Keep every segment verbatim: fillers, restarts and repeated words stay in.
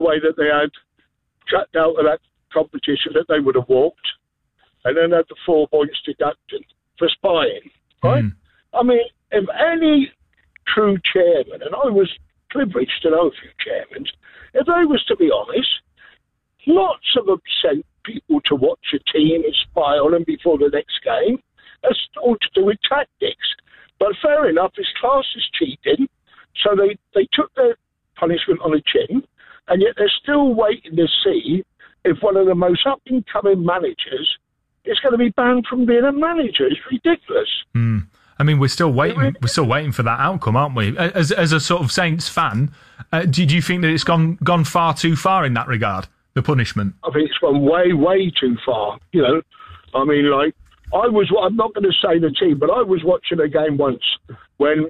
the way that they had tracked out of that competition that they would have walked, and then had the four points deducted for spying, right? Mm. I mean, if any true chairman, and I was privileged to know a few chairmen, if they was to be honest, lots of them sent people to watch a team and spy on them before the next game. That's all to do with tactics. But fair enough, it's classed as cheating, so they, they took their punishment on the chin, and yet they're still waiting to see if one of the most up-and-coming managers is going to be banned from being a manager. It's ridiculous. Mm. I mean, we're still waiting. We're still waiting for that outcome, aren't we? As as a sort of Saints fan, uh, do, do you think that it's gone gone far too far in that regard? The punishment. I think it's gone way, way too far. You know, I mean, like I was. I'm not going to say the team, but I was watching a game once when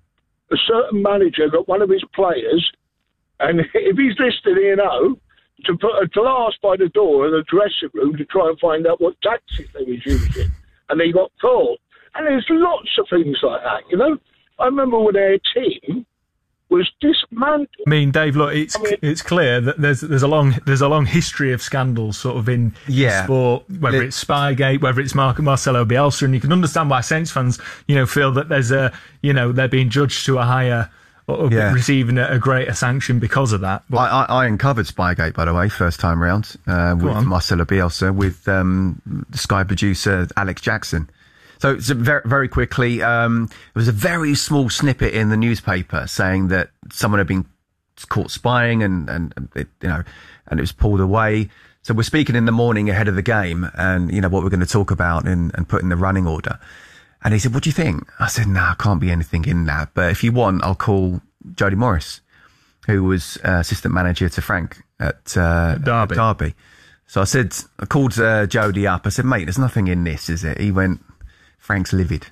a certain manager got one of his players, and if he's listening, you know, to put a glass by the door of the dressing room to try and find out what tactics they was using, and he got caught. And there's lots of things like that, you know. I remember when their team was dismantled. I mean, Dave, look, it's I mean, it's clear that there's there's a long there's a long history of scandals, sort of in yeah. sport, whether it, it's Spygate, whether it's Mark, Marcelo Bielsa, and you can understand why Saints fans, you know, feel that there's a, you know, they're being judged to a higher, or yeah. receiving a, a greater sanction because of that. But I, I, I uncovered Spygate, by the way, first time round uh, with Marcelo Bielsa, with um, Sky producer Alex Jackson. So, so very, very quickly, um, there was a very small snippet in the newspaper saying that someone had been caught spying and, and, and it, you know, and it was pulled away. So we're speaking in the morning ahead of the game and, you know, what we're going to talk about and, and put in the running order. And he said, what do you think? I said, no, nah, can't be anything in that. But if you want, I'll call Jody Morris, who was uh, assistant manager to Frank at, uh, Derby. at Derby. So I said, I called uh, Jody up. I said, mate, there's nothing in this, is it? He went, Frank's livid.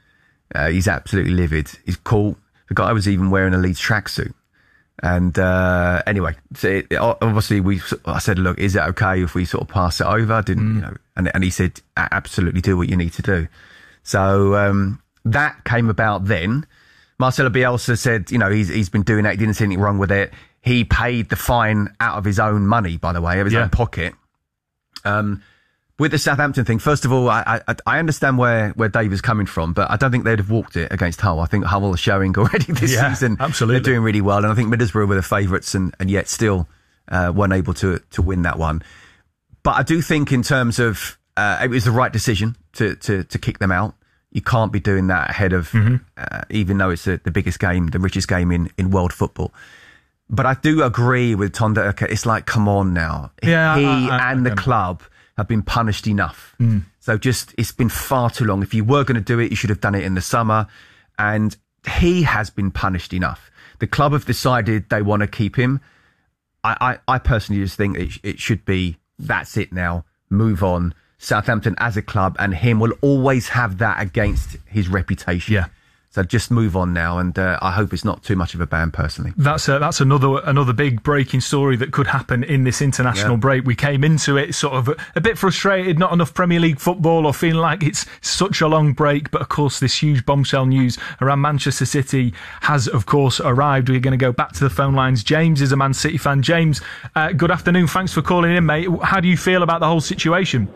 Uh, he's absolutely livid. He's cool. The guy was even wearing a Leeds tracksuit. And uh, anyway, so it, obviously we. I said, look, is it okay if we sort of pass it over? I didn't, mm. you know? And, and he said, absolutely, do what you need to do. So um, that came about then. Marcelo Bielsa said, you know, he's he's been doing that. He didn't see anything wrong with it. He paid the fine out of his own money, by the way, of his yeah. own pocket. Um. With the Southampton thing, first of all, I, I I understand where, where Dave is coming from, but I don't think they'd have walked it against Hull. I think Hull are showing already this yeah, season. Absolutely. They're doing really well, and I think Middlesbrough were the favourites and, and yet still uh, weren't able to, to win that one. But I do think in terms of, uh, it was the right decision to, to, to kick them out. You can't be doing that ahead of, mm-hmm. uh, even though it's the, the biggest game, the richest game in, in world football. But I do agree with Tonda. It's like, come on now. Yeah, he I, I, and I, the club have been punished enough. Mm. So just, it's been far too long. If you were going to do it, you should have done it in the summer. And he has been punished enough. The club have decided they want to keep him. I, I, I personally just think it, it should be, that's it now, move on. Southampton as a club and him will always have that against his reputation. Yeah. So just move on now, and uh, I hope it's not too much of a ban, personally. That's a, that's another another big breaking story that could happen in this international yeah. break. We came into it sort of a, a bit frustrated, not enough Premier League football, or feeling like it's such a long break. But of course, this huge bombshell news around Manchester City has, of course, arrived. We're going to go back to the phone lines. James is a Man City fan. James, uh, good afternoon. Thanks for calling in, mate. How do you feel about the whole situation?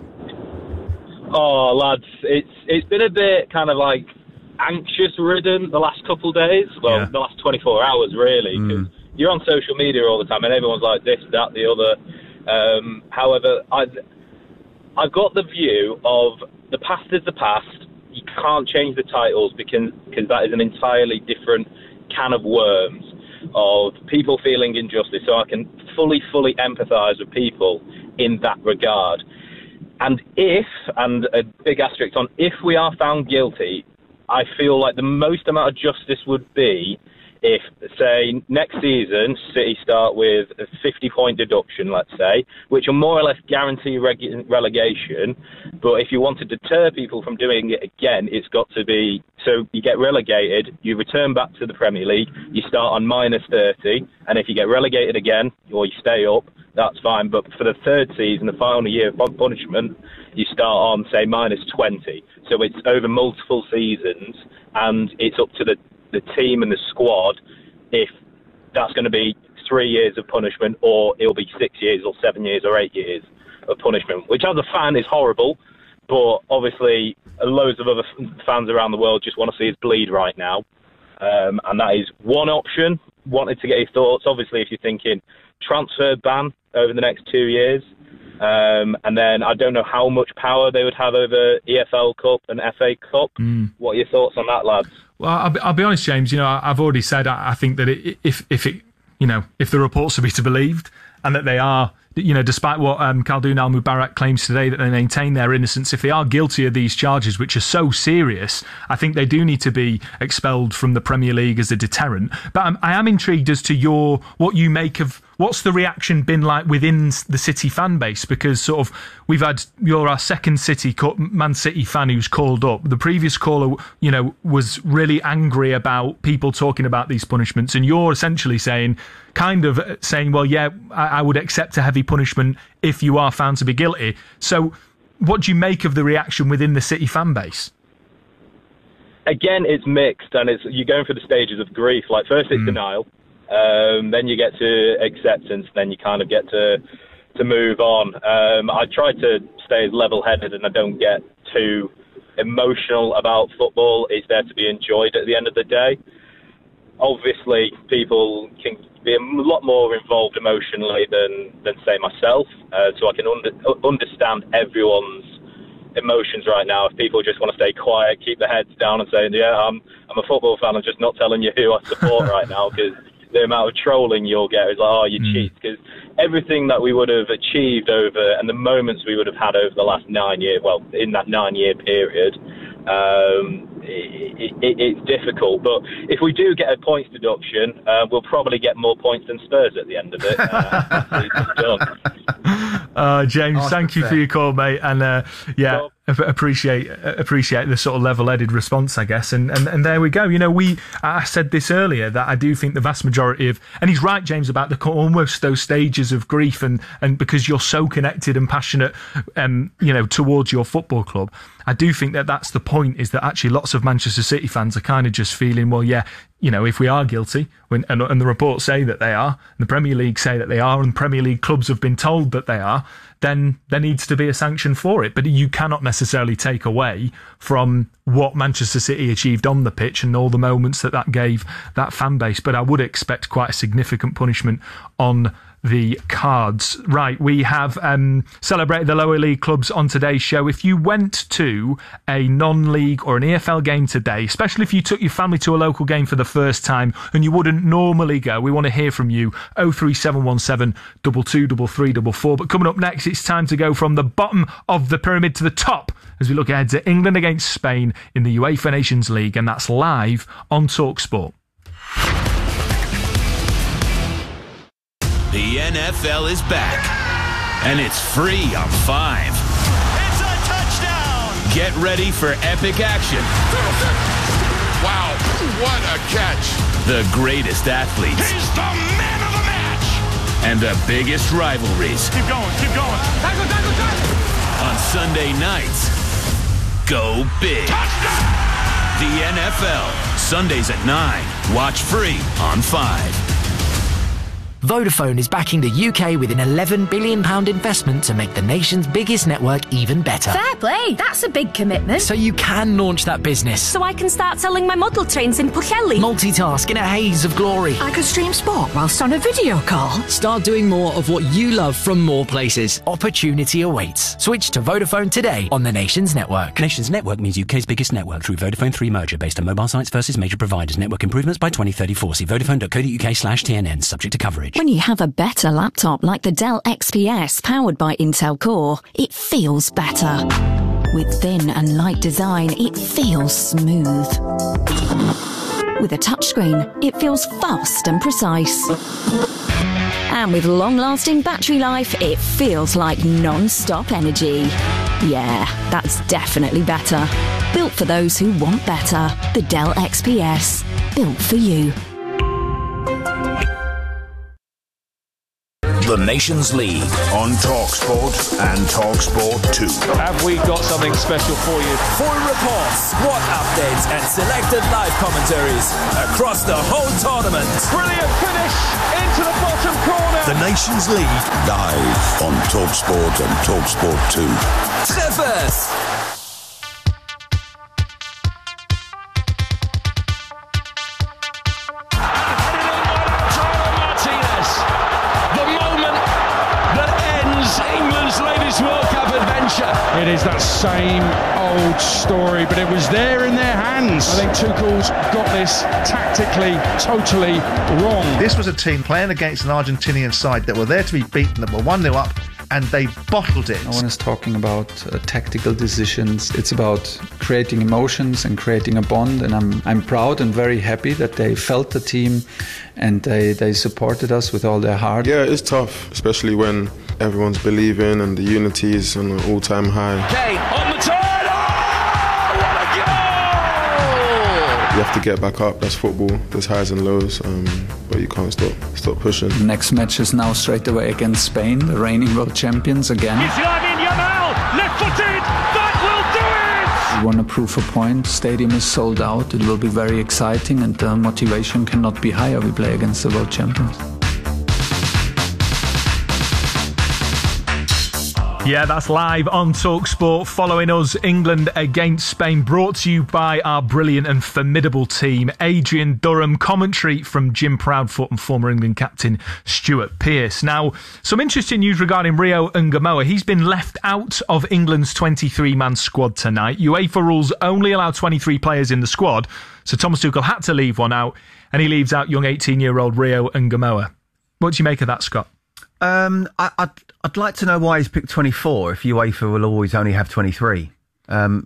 Oh, lads, it's it's been a bit kind of like anxious ridden the last couple of days, well yeah. the last twenty-four hours really, because mm. you're on social media all the time and everyone's like this, that, the other. Um, however, I've, I've got the view of the past is the past. You can't change the titles because, because that is an entirely different can of worms of people feeling injustice, so I can fully, fully empathise with people in that regard. And if, and a big asterisk on, if we are found guilty, I feel like the most amount of justice would be if, say, next season, City start with a fifty-point deduction, let's say, which will more or less guarantee reg- relegation. But if you want to deter people from doing it again, it's got to be, so you get relegated, you return back to the Premier League, you start on minus thirty, and if you get relegated again, or you stay up, that's fine. But for the third season, the final year of punishment, you start on, say, minus twenty. So it's over multiple seasons, and it's up to the, the team and the squad if that's going to be three years of punishment, or it'll be six years or seven years or eight years of punishment, which as a fan is horrible, but obviously loads of other fans around the world just want to see us bleed right now. Um, and that is one option. Wanted to get your thoughts. Obviously, if you're thinking transfer ban over the next two years, um, and then I don't know how much power they would have over E F L Cup and F A Cup. Mm. What are your thoughts on that, lads? Well, I'll be, I'll be honest, James. You know, I've already said I, I think that it, if if it, you know, if the reports are to be to believed, and that they are, you know, despite what um, Khaldoon Al-Mubarak claims today, that they maintain their innocence, if they are guilty of these charges, which are so serious, I think they do need to be expelled from the Premier League as a deterrent. But um, I am intrigued as to your what you make of what's the reaction been like within the City fan base, because sort of we've had you're our second City Man City fan who's called up. The previous caller, you know, was really angry about people talking about these punishments, and you're essentially saying, kind of saying, well, yeah, I, I would accept a heavy punishment if you are found to be guilty. So, what do you make of the reaction within the City fan base? Again, it's mixed, and it's you're going through the stages of grief. Like first, it's mm. denial. Um, then you get to acceptance, then you kind of get to to move on. Um, I try to stay level-headed and I don't get too emotional about football. It's there to be enjoyed at the end of the day. Obviously, people can be a lot more involved emotionally than, than say, myself, uh, so I can under, understand everyone's emotions right now. If people just want to stay quiet, keep their heads down and say, yeah, I'm, I'm a football fan, I'm just not telling you who I support right now, because the amount of trolling you'll get is like, oh, you mm. cheat. Because everything that we would have achieved over, and the moments we would have had over the last nine years, well, in that nine-year period, um, it, it, it's difficult. But if we do get a points deduction, uh, we'll probably get more points than Spurs at the end of it. Uh, it's done. Uh, James, oh, thank you fair. for your call, mate. And uh, yeah. Well, appreciate appreciate the sort of level-headed response, I guess, and, and and there we go. You know, we I said this earlier that I do think the vast majority of, and he's right, James, about the almost those stages of grief, and and because you're so connected and passionate, um, you know, towards your football club. I do think that that's the point, is that actually lots of Manchester City fans are kind of just feeling, well, yeah, you know, if we are guilty, when, and, and the reports say that they are, and the Premier League say that they are, and Premier League clubs have been told that they are, then there needs to be a sanction for it. But you cannot necessarily take away from what Manchester City achieved on the pitch and all the moments that that gave that fan base. But I would expect quite a significant punishment on the cards. Right, we have um, celebrated the lower league clubs on today's show. If you went to a non-league or an E F L game today, especially if you took your family to a local game for the first time and you wouldn't normally go, we want to hear from you. oh three seven one seven, two two three three four four. But coming up next, it's time to go from the bottom of the pyramid to the top as we look ahead to England against Spain in the UEFA Nations League, and that's live on TalkSport. The N F L is back, and it's free on Five. It's a touchdown! Get ready for epic action. Wow, what a catch! The greatest athletes. He's the man of the match! And the biggest rivalries. Keep going, keep going. Tackle, tackle, tackle! On Sunday nights, go big. Touchdown! The N F L, Sundays at nine. Watch free on Five. Vodafone is backing the U K with an eleven billion pounds investment to make the nation's biggest network even better. Fair play. That's a big commitment. So you can launch that business. So I can start selling my model trains in Pwllheli. Multitask in a haze of glory. I could stream sport whilst on a video call. Start doing more of what you love from more places. Opportunity awaits. Switch to Vodafone today on the nation's network. Nation's network means U K's biggest network through Vodafone three merger based on mobile sites versus major providers. Network improvements by twenty thirty-four. See vodafone.co.uk slash TNN. Subject to coverage. When you have a better laptop like the Dell X P S powered by Intel Core, it feels better. With thin and light design, it feels smooth. With a touchscreen, it feels fast and precise. And with long-lasting battery life, it feels like non-stop energy. Yeah, that's definitely better. Built for those who want better. The Dell X P S. Built for you. The Nations League on TalkSport and TalkSport two. Have we got something special for you? Full reports, squad updates and selected live commentaries across the whole tournament. Brilliant finish into the bottom corner. The Nations League live on TalkSport and TalkSport two. Treffers. It is that same old story, but it was there in their hands. I think Tuchel's got this tactically totally wrong. This was a team playing against an Argentinian side that were there to be beaten, that were one nil up, and they bottled it. No one is talking about uh, tactical decisions. It's about creating emotions and creating a bond, and I'm I'm proud and very happy that they felt the team and they, they supported us with all their heart. Yeah, it's tough, especially when everyone's believing and the unity is on an all-time high. Kane on the turn! Oh, what a goal! You have to get back up. That's football. There's highs and lows, um, but you can't stop stop pushing. The next match is now straight away against Spain, the reigning world champions again. It's Lamine Yamal, left-footed. That will do it! We want to prove a point. Stadium is sold out. It will be very exciting, and the motivation cannot be higher. We play against the world champions. Yeah, that's live on TalkSport. Following us, England against Spain, brought to you by our brilliant and formidable team. Adrian Durham, commentary from Jim Proudfoot and former England captain Stuart Pearce. Now, some interesting news regarding Rio Ngamoa. He's been left out of England's twenty-three man squad tonight. UEFA rules only allow twenty-three players in the squad, so Thomas Tuchel had to leave one out, and he leaves out young eighteen-year-old Rio Ngamoa. What do you make of that, Scott? Um, I, I'd, I'd like to know why he's picked twenty-four if UEFA will always only have twenty-three. Um,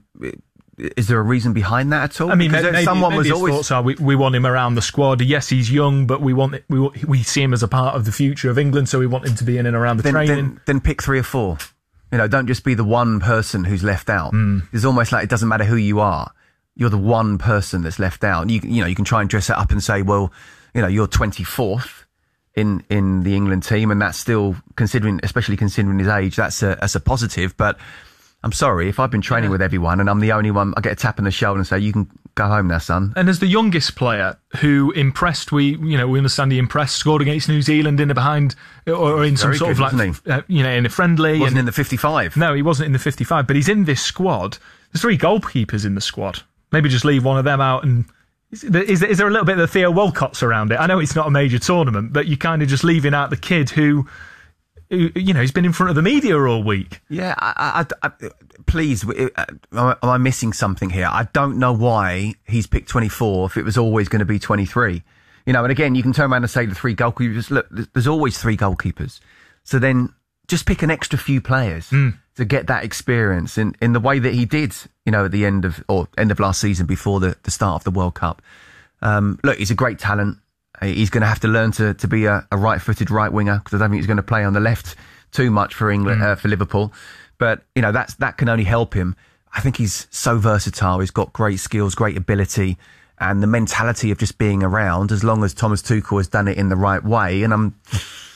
is there a reason behind that at all? I mean, maybe, maybe, someone maybe was his always... thoughts are we, we want him around the squad. Yes, he's young, but we want we we see him as a part of the future of England, so we want him to be in and around the then, training. Then, then pick three or four. You know, don't just be the one person who's left out. Mm. It's almost like it doesn't matter who you are. You're the one person that's left out. You, you know, you can try and dress it up and say, well, you know, you're twenty-fourth. in in the England team, and that's still, considering, especially considering his age, that's a that's a positive. But I'm sorry, if I've been training yeah. with everyone and I'm the only one, I get a tap on the shoulder and say, you can go home now, son. And as the youngest player who impressed, we you know we understand he impressed, scored against New Zealand in the behind, or in some Very sort good, of like wasn't he? Uh, you know in a friendly. He wasn't and, in the fifty-five. No, he wasn't in the fifty-five, but he's in this squad. There's three goalkeepers in the squad. Maybe just leave one of them out. And Is, is, is there a little bit of the Theo Walcott's around it? I know it's not a major tournament, but you're kind of just leaving out the kid who, who you know, he's been in front of the media all week. Yeah, I, I, I, please, am I missing something here? I don't know why he's picked twenty-four if it was always going to be twenty-three. You know, and again, you can turn around and say the three goalkeepers, look, there's always three goalkeepers. So then just pick an extra few players mm. to get that experience in, in the way that he did, you know, at the end of, or end of last season before the, the start of the World Cup. Um, look, he's a great talent. He's going to have to learn to, to be a, a right-footed right winger, because I don't think he's going to play on the left too much for England, mm. uh, for Liverpool. But, you know, that's, that can only help him. I think he's so versatile. He's got great skills, great ability, and the mentality of just being around, as long as Thomas Tuchel has done it in the right way. And I'm,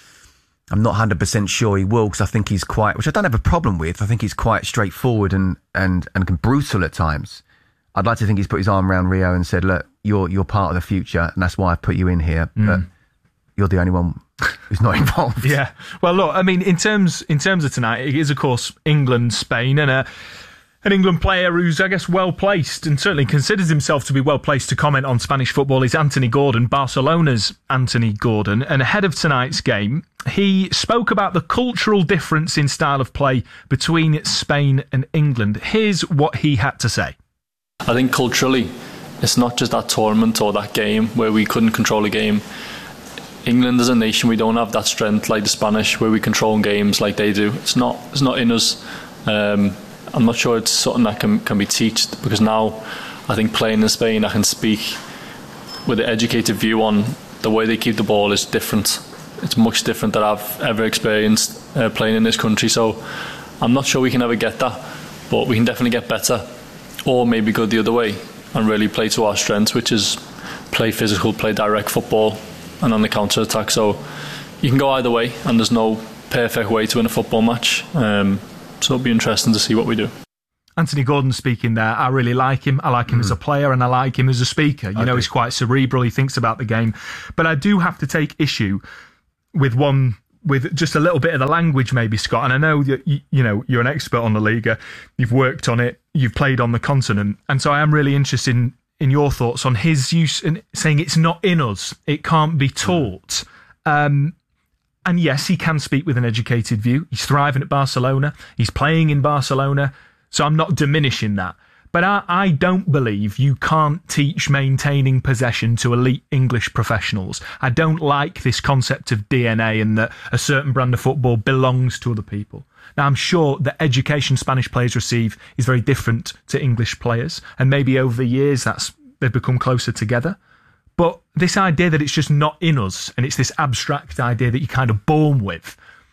I'm not one hundred percent sure he will, because I think he's quite, which I don't have a problem with, I think he's quite straightforward and, and, and brutal at times. I'd like to think he's put his arm around Rio and said, look, you're you're part of the future, and that's why I put you in here, mm. but you're the only one who's not involved. Yeah. Well, look, I mean, in terms in terms of tonight, it is, of course, England, Spain, and a, an England player who's, I guess, well-placed, and certainly considers himself to be well-placed to comment on Spanish football, is Anthony Gordon, Barcelona's Anthony Gordon. And ahead of tonight's game, he spoke about the cultural difference in style of play between Spain and England. Here's what he had to say. I think culturally, it's not just that tournament or that game where we couldn't control a game. England as a nation, we don't have that strength like the Spanish, where we control games like they do. It's not it's not in us. Um, I'm not sure it's something that can, can be taught, because now I think playing in Spain, I can speak with an educated view on the way they keep the ball is different. It's much different than I've ever experienced uh, playing in this country. So I'm not sure we can ever get that, but we can definitely get better, or maybe go the other way and really play to our strengths, which is play physical, play direct football, and on the counter attack. So you can go either way, and there's no perfect way to win a football match. Um, so it'll be interesting to see what we do. Anthony Gordon speaking there. I really like him. I like him mm. as a player, and I like him as a speaker. You I know, do. He's quite cerebral. He thinks about the game. But I do have to take issue with one, with just a little bit of the language, maybe, Scott. And I know that you, you know you're an expert on La Liga. You've worked on it. You've played on the continent, and so I am really interested in, in your thoughts on his use in saying it's not in us. It can't be taught. Um, and yes, he can speak with an educated view. He's thriving at Barcelona. He's playing in Barcelona. So I'm not diminishing that. But I, I don't believe you can't teach maintaining possession to elite English professionals. I don't like this concept of D N A and that a certain brand of football belongs to other people. Now, I'm sure the education Spanish players receive is very different to English players. And maybe over the years that's they've become closer together. But this idea that it's just not in us and it's this abstract idea that you're kind of born with,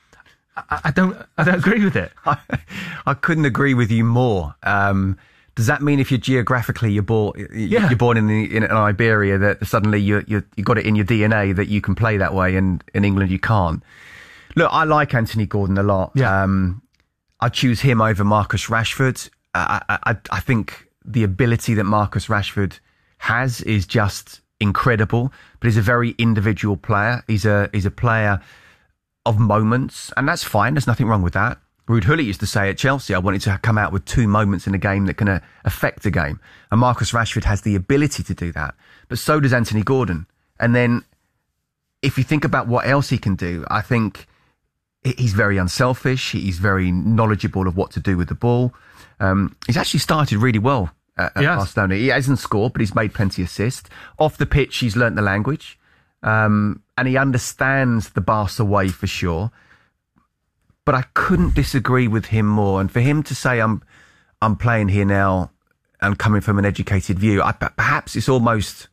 I, I don't I don't agree with it. I, I couldn't agree with you more. Um, does that mean if you're geographically you're born yeah. you're born in the, in Iberia that suddenly you you you got it in your D N A that you can play that way and in England you can't? Look, I like Anthony Gordon a lot. Yeah. Um, I choose him over Marcus Rashford. I, I I think the ability that Marcus Rashford has is just incredible, but he's a very individual player. He's a he's a player of moments, and that's fine. There's nothing wrong with that. Ruud Gullit used to say at Chelsea, I wanted to come out with two moments in a game that can uh, affect a game. And Marcus Rashford has the ability to do that. But so does Anthony Gordon. And then if you think about what else he can do, I think he's very unselfish. He's very knowledgeable of what to do with the ball. Um, he's actually started really well at, at yes. Barcelona. He hasn't scored, but he's made plenty of assists. Off the pitch, he's learnt the language. Um, and he understands the Barca way for sure. But I couldn't disagree with him more. And for him to say, I'm, I'm playing here now and coming from an educated view, I, perhaps it's almost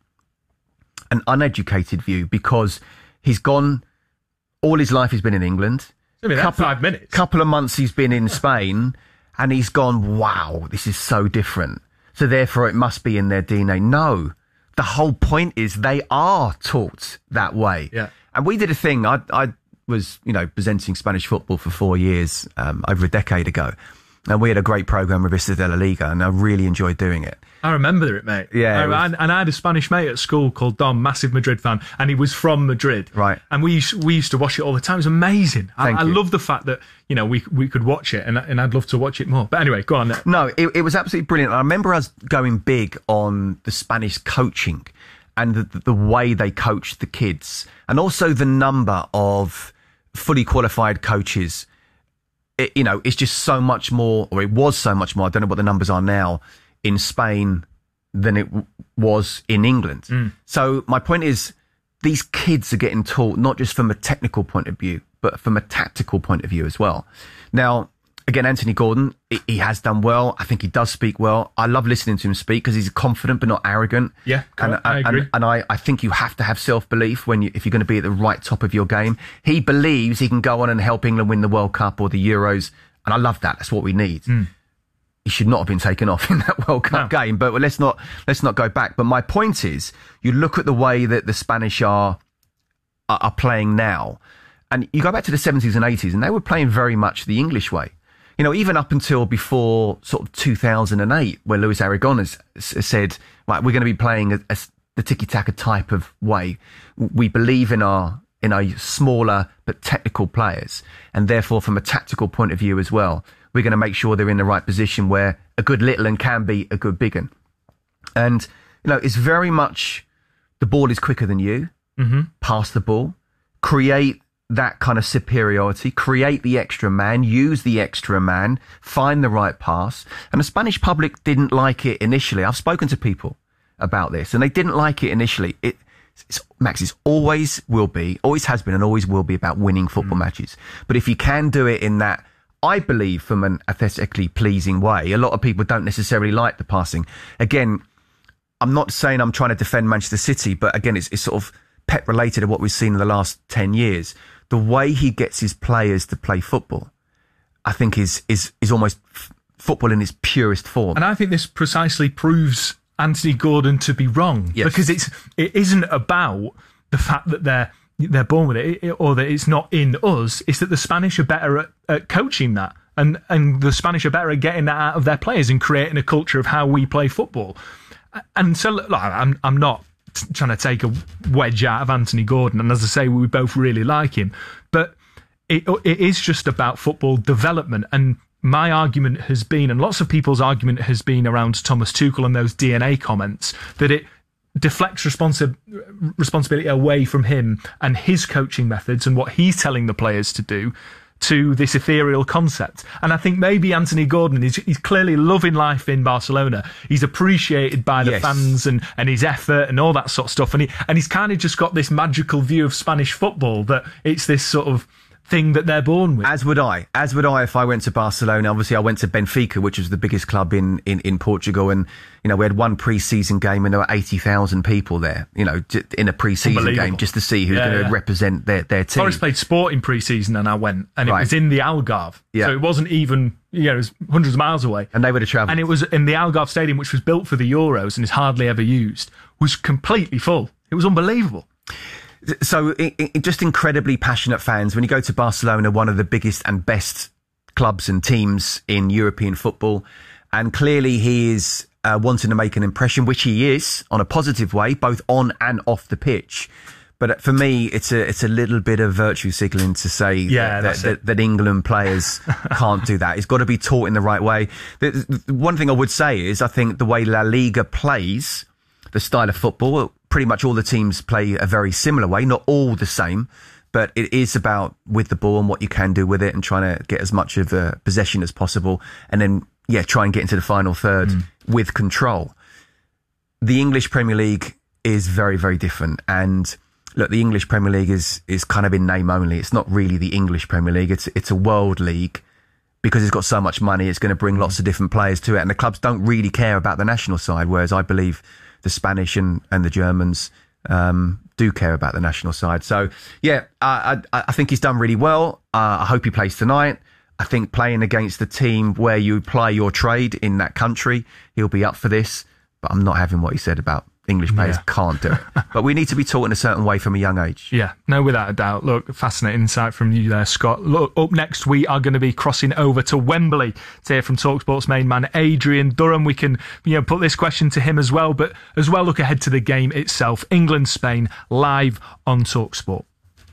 an uneducated view because he's gone, all his life he's been in England. I mean, couple, five minutes. Couple of months he's been in Spain and he's gone, wow, this is so different. So therefore it must be in their D N A. No. The whole point is they are taught that way. Yeah. And we did a thing. I, I was, you know, presenting Spanish football for four years, um, over a decade ago. And we had a great program with Vista de la Liga, and I really enjoyed doing it. I remember it, mate. Yeah. I, it was... and, and I had a Spanish mate at school called Dom, massive Madrid fan, and he was from Madrid. Right. And we used, we used to watch it all the time. It was amazing. I, I love the fact that, you know, we we could watch it, and, and I'd love to watch it more. But anyway, go on. No, it, it was absolutely brilliant. I remember us going big on the Spanish coaching and the, the way they coached the kids, and also the number of fully qualified coaches. It, you know, it's just so much more, or it was so much more, I don't know what the numbers are now, in Spain than it w- was in England. Mm. So my point is, these kids are getting taught not just from a technical point of view, but from a tactical point of view as well. Now, again, Anthony Gordon, he has done well. I think he does speak well. I love listening to him speak because he's confident but not arrogant. Yeah, and, I and, agree. And, and I, I think you have to have self-belief when you, if you're going to be at the right top of your game. He believes he can go on and help England win the World Cup or the Euros, and I love that. That's what we need. Mm. He should not have been taken off in that World Cup no. game, but let's not let's not go back. But my point is, you look at the way that the Spanish are are, are playing now, and you go back to the seventies and eighties, and they were playing very much the English way. You know, even up until before sort of two thousand eight, where Luis Aragon has, has said, right, we're going to be playing a, a, the tiki-taka type of way. We believe in our in our smaller but technical players, and therefore from a tactical point of view as well, we're going to make sure they're in the right position where a good little un can be a good big un. And, you know, it's very much the ball is quicker than you. Mm-hmm. Pass the ball, create that kind of superiority, create the extra man, use the extra man, find the right pass. And the Spanish public didn't like it initially. I've spoken to people about this and they didn't like it initially. It, it's, Max, it's always will be, always has been and always will be about winning football mm. matches. But if you can do it in that, I believe, from an aesthetically pleasing way, a lot of people don't necessarily like the passing. Again, I'm not saying I'm trying to defend Manchester City, but again, it's, it's sort of Pep related to what we've seen in the last ten years. The way he gets his players to play football, I think is is is almost f- football in its purest form. And I think this precisely proves Anthony Gordon to be wrong. Yes. Because it's it isn't about the fact that they're they're born with it, or that it's not in us. It's that the Spanish are better at, at coaching that, and and the Spanish are better at getting that out of their players and creating a culture of how we play football. And so, look, I'm I'm not trying to take a wedge out of Anthony Gordon, and as I say, we both really like him, but it it is just about football development. And my argument has been, and lots of people's argument has been around Thomas Tuchel and those D N A comments, that it deflects responsi- responsibility away from him and his coaching methods and what he's telling the players to do to this ethereal concept. And I think maybe Anthony Gordon is he's clearly loving life in Barcelona. He's appreciated by the yes. fans and, and his effort and all that sort of stuff. And he, and he's kind of just got this magical view of Spanish football that it's this sort of thing that they're born with. As would I. As would I if I went to Barcelona. Obviously, I went to Benfica, which was the biggest club in, in, in Portugal. And, you know, we had one pre-season game and there were eighty thousand people there, you know, in a pre-season game just to see who's yeah, going to yeah. represent their, their team. Forest played Sporting pre-season and I went. And it right. was in the Algarve. Yeah. So it wasn't even, you know, it was hundreds of miles away. And they would have travelled. And it was in the Algarve Stadium, which was built for the Euros and is hardly ever used, was completely full. It was unbelievable. So, it, it, just incredibly passionate fans. When you go to Barcelona, one of the biggest and best clubs and teams in European football, and clearly he is uh, wanting to make an impression, which he is, on a positive way, both on and off the pitch. But for me, it's a it's a little bit of virtue signalling to say yeah, that, that, that England players can't do that. It's got to be taught in the right way. The, the one thing I would say is I think the way La Liga plays, the style of football, pretty much all the teams play a very similar way, not all the same, but it is about with the ball and what you can do with it and trying to get as much of a possession as possible and then, yeah, try and get into the final third mm. with control. The English Premier League is very, very different. And look, the English Premier League is is kind of in name only. It's not really the English Premier League. It's it's a world league because it's got so much money. It's going to bring lots of different players to it. And the clubs don't really care about the national side, whereas I believe the Spanish and, and the Germans um, do care about the national side. So, yeah, I, I, I think he's done really well. Uh, I hope he plays tonight. I think playing against the team where you apply your trade in that country, he'll be up for this. But I'm not having what he said about English players yeah. can't do it. But we need to be taught in a certain way from a young age. Yeah, no, without a doubt. Look, fascinating insight from you there, Scott. Look, up next, we are going to be crossing over to Wembley to hear from TalkSport's main man, Adrian Durham. We can, you know, put this question to him as well, but as well look ahead to the game itself. England-Spain, live on TalkSport.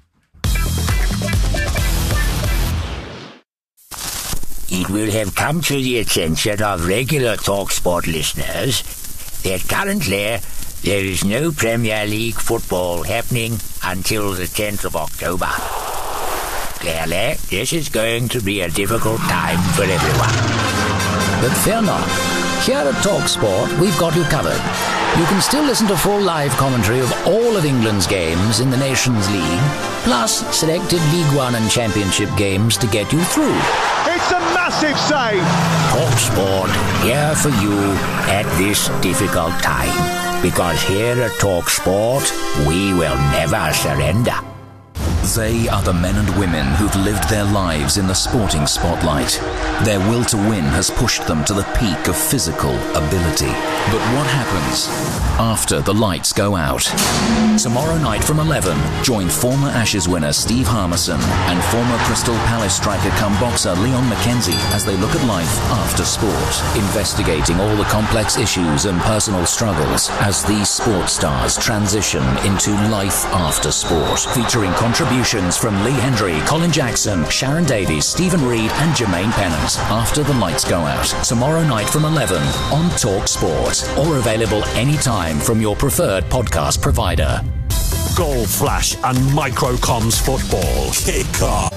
It will have come to the attention of regular TalkSport listeners that currently there is no Premier League football happening until the tenth of October. Clearly, this is going to be a difficult time for everyone. But fear not. Here at TalkSport, we've got you covered. You can still listen to full live commentary of all of England's games in the Nations League, plus selected League One and Championship games to get you through. It's a massive save! TalkSport, here for you at this difficult time. Because here at TalkSport, we will never surrender. They are the men and women who've lived their lives in the sporting spotlight. Their will to win has pushed them to the peak of physical ability. But what happens after the lights go out? Tomorrow night from eleven, join former Ashes winner Steve Harmison and former Crystal Palace striker come boxer Leon McKenzie as they look at life after sport, investigating all the complex issues and personal struggles as these sports stars transition into life after sport, featuring contributions from Lee Hendry, Colin Jackson, Sharon Davies, Stephen Reed and Jermaine Pennant. After the lights go out, tomorrow night from eleven on TalkSport, or available anytime from your preferred podcast provider. Goal Flash and Microcoms Football. Kick off.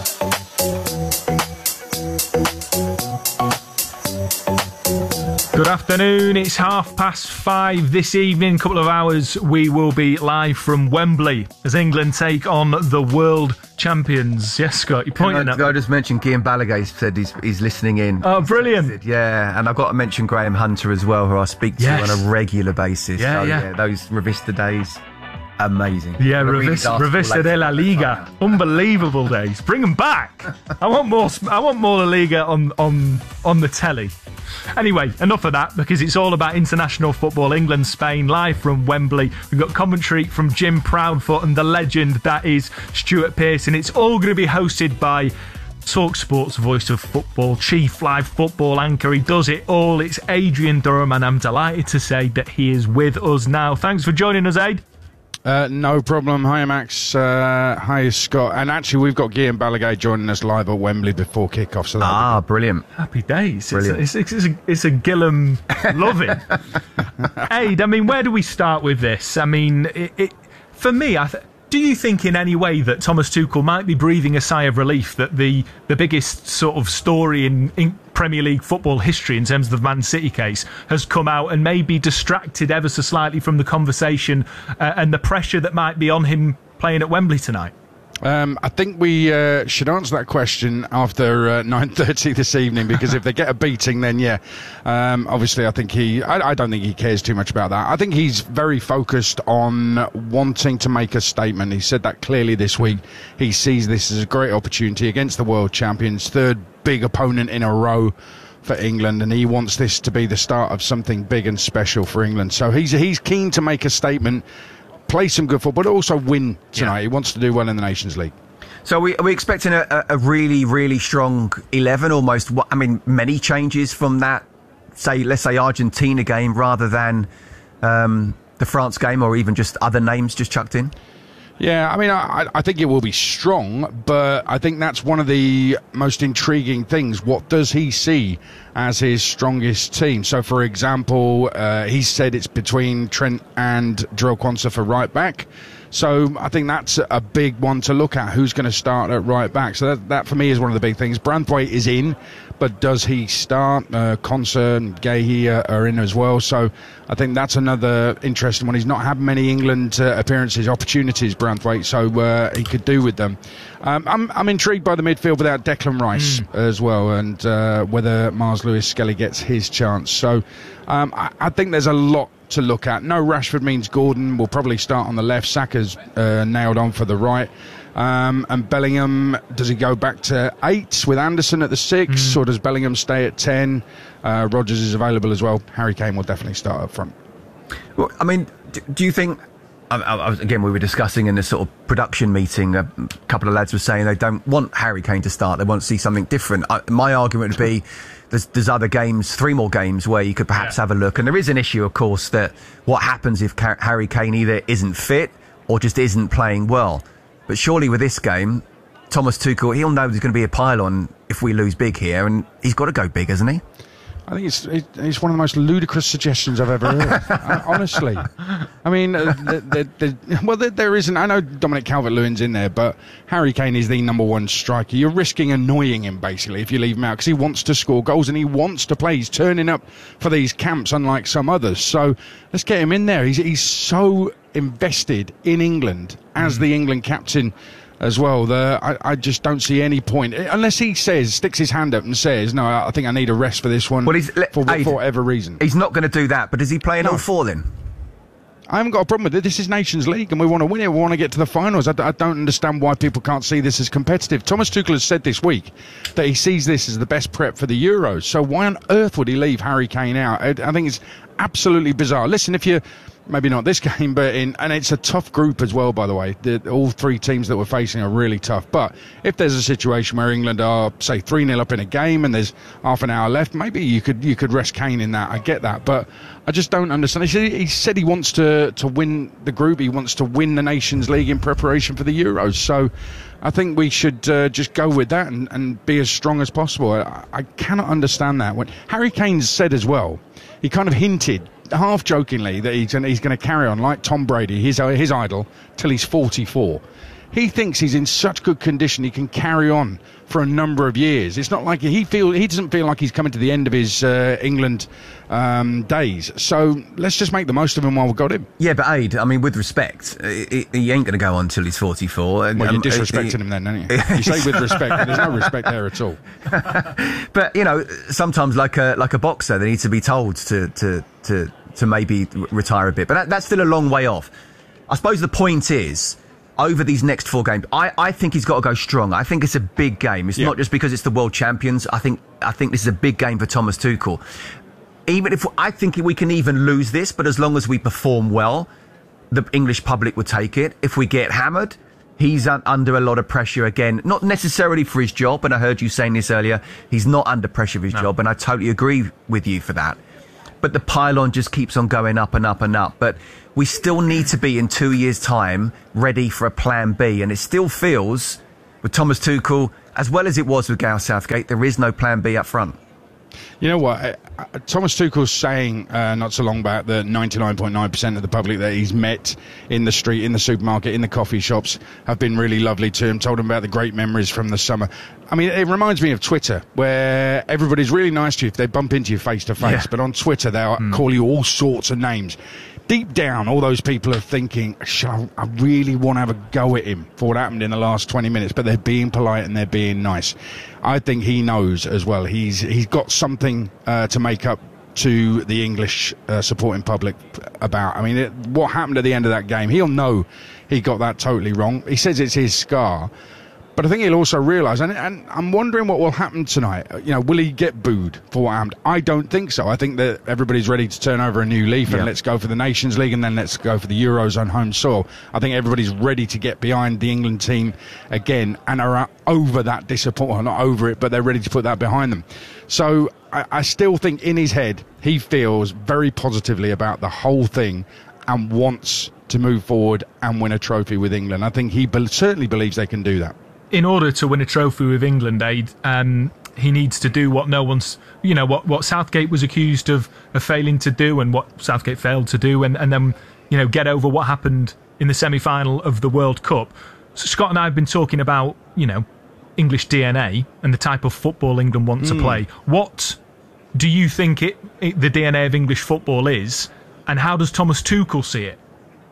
Good afternoon, it's half past five this evening. Couple of hours we will be live from Wembley as England take on the world champions. Yes, Scott, you're pointing I, at I just mentioned Guillaume Balaguer said he's, he's listening in. Oh, brilliant. Yeah, and I've got to mention Graham Hunter as well, who I speak to yes. on a regular basis. Yeah, so, yeah. yeah. Those Revista days. amazing. Yeah, Really Revista, really Revista de la Liga, unbelievable days. Bring them back. I want more. I want more La Liga on on on the telly. Anyway, enough of that, because it's all about international football. England, Spain, live from Wembley. We've got commentary from Jim Proudfoot and the legend that is Stuart Pearson. It's all going to be hosted by TalkSport's voice of football, chief live football anchor. He does it all. It's Adrian Durham, and I'm delighted to say that he is with us now. Thanks for joining us, Aid. Uh, no problem. Hi, Max. Uh, hi, Scott. And actually, we've got Guillaume Balaguer joining us live at Wembley before kick-off. So ah, brilliant. Happy days. Brilliant. It's, it's, it's, a, it's a Gillum loving. Aid, I mean, where do we start with this? I mean, it, it, for me, I th- do you think in any way that Thomas Tuchel might be breathing a sigh of relief that the, the biggest sort of story in, in Premier League football history in terms of the Man City case has come out and maybe distracted ever so slightly from the conversation uh, and the pressure that might be on him playing at Wembley tonight? Um, I think we uh, should answer that question after uh, nine thirty this evening, because if they get a beating, then yeah, um, obviously I think he, I, I don't think he cares too much about that. I think he's very focused on wanting to make a statement. He said that clearly this week. He sees this as a great opportunity against the world champions, third big opponent in a row for England, and he wants this to be the start of something big and special for England. So he's he's keen to make a statement, play some good football, but also win tonight. Yeah. He wants to do well in the Nations League. So are we, are we expecting a, a really, really strong eleven? Almost, I mean, many changes from that, say, let's say Argentina game rather than um, the France game, or even just other names just chucked in? Yeah, I mean, I, I think it will be strong, but I think that's one of the most intriguing things. What does he see as his strongest team? So, for example, uh, he said it's between Trent and Jarell Quansah for right back. So I think that's a big one to look at. Who's going to start at right back? So that, that for me is one of the big things. Branthwaite is in, but does he start? Uh, Quansah and Guéhi are, are in as well. So I think that's another interesting one. He's not had many England uh, appearances, opportunities, Branthwaite, so uh, he could do with them. Um, I'm, I'm intrigued by the midfield without Declan Rice mm. as well, and uh, whether Mars Lewis-Skelly gets his chance. So um, I, I think there's a lot to look at. No Rashford means Gordon will probably start on the left. Saka's uh, nailed on for the right. Um, and Bellingham, does he go back to eight with Anderson at the six, mm. or does Bellingham stay at ten? Uh, Rodgers is available as well. Harry Kane will definitely start up front. Well, I mean, do you think, I, I was, again, we were discussing in this sort of production meeting, a couple of lads were saying they don't want Harry Kane to start, they want to see something different. I, my argument would be there's, there's other games, three more games where you could perhaps yeah. have a look, and there is an issue, of course, that what happens if Harry Kane either isn't fit or just isn't playing well. But surely with this game, Thomas Tuchel, he'll know there's going to be a pile-on if we lose big here, and he's got to go big, hasn't he? I think it's it, it's one of the most ludicrous suggestions I've ever heard. I, honestly, I mean, uh, the, the, the, well, there, there isn't. I know Dominic Calvert-Lewin's in there, but Harry Kane is the number one striker. You're risking annoying him basically if you leave him out, because he wants to score goals and he wants to play. He's turning up for these camps, unlike some others. So let's get him in there. He's he's so invested in England as the England captain as well. The, I, I just don't see any point, unless he says, sticks his hand up and says, no, I think I need a rest for this one, well, he's, for, Aid, for whatever reason. He's not going to do that, but does he play in no. all four then? I haven't got a problem with it. This is Nations League and we want to win it. We want to get to the finals. I, I don't understand why people can't see this as competitive. Thomas Tuchel has said this week that he sees this as the best prep for the Euros. So why on earth would he leave Harry Kane out? I, I think it's absolutely bizarre. Listen, if you... Maybe not this game, but in, and it's a tough group as well, by the way. The, all three teams that we're facing are really tough. But if there's a situation where England are, say, three nil up in a game and there's half an hour left, maybe you could you could rest Kane in that. I get that. But I just don't understand. He said he, said he wants to, to win the group. He wants to win the Nations League in preparation for the Euros. So I think we should uh, just go with that and, and be as strong as possible. I, I cannot understand that. When Harry Kane's said as well, he kind of hinted, half jokingly, that he's going, he's going to carry on like Tom Brady, his his idol, till he's forty-four. He thinks he's in such good condition he can carry on for a number of years. It's not like he feel he doesn't feel like he's coming to the end of his uh, England um, days. So let's just make the most of him while we've got him. Yeah, but Aid, I mean, with respect, he, he ain't going to go on till he's forty-four. Well, you're um, disrespecting he, him then, aren't you? You say with respect, but there's no respect there at all. But you know, sometimes like a like a boxer, they need to be told to to to to maybe retire a bit. But that, that's still a long way off. I suppose the point is, over these next four games, I, I think he's got to go strong. I think it's a big game. It's yeah. not just because it's the world champions. I think I think this is a big game for Thomas Tuchel. Even if I think we can even lose this, but as long as we perform well, the English public would take it. If we get hammered, he's un- under a lot of pressure again. Not necessarily for his job, and I heard you saying this earlier. He's not under pressure for his no. job, and I totally agree with you for that. But the pylon just keeps on going up and up and up. But we still need to be, in two years' time, ready for a plan B. And it still feels, with Thomas Tuchel, as well as it was with Gareth Southgate, there is no plan B up front. You know what? Uh, uh, Thomas Tuchel's saying uh, not so long back that ninety-nine point nine percent of the public that he's met in the street, in the supermarket, in the coffee shops have been really lovely to him, told him about the great memories from the summer. I mean, it reminds me of Twitter, where everybody's really nice to you if they bump into you face to face, but on Twitter they'll mm. call you all sorts of names. Deep down, all those people are thinking, I, I really want to have a go at him for what happened in the last twenty minutes, but they're being polite and they're being nice. I think he knows as well. He's he's got something uh, to make up to the English uh, supporting public about. I mean, it, what happened at the end of that game, he'll know he got that totally wrong. He says it's his scar. But I think he'll also realise, and, and I'm wondering what will happen tonight. You know, will he get booed for what happened? I don't think so. I think that everybody's ready to turn over a new leaf and yeah. let's go for the Nations League and then let's go for the Euros on home soil. I think everybody's ready to get behind the England team again and are over that disappointment. Not over it, but they're ready to put that behind them. So I, I still think in his head he feels very positively about the whole thing and wants to move forward and win a trophy with England. I think he be- certainly believes they can do that. In order to win a trophy with England, Aid, um, he needs to do what no one's, you know, what, what Southgate was accused of, of failing to do and what Southgate failed to do, and, and then, you know, get over what happened in the semi-final of the World Cup. So Scott and I have been talking about, you know, English D N A and the type of football England want mm. to play. What do you think it, it, the D N A of English football is, and how does Thomas Tuchel see it?